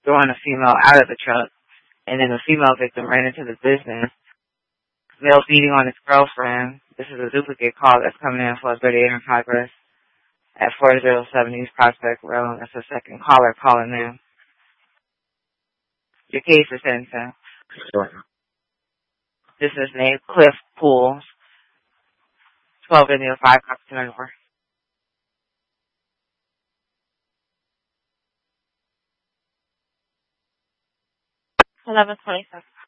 throwing a female out of the truck, and then the female victim ran into the business. Male beating on his girlfriend. This is a duplicate call that's coming in for 38 in progress at 407 East Prospect Road. That's the second caller calling in. Your case is sentencing. This is named Cliff Pools. 12 India 5 Compton 11:26.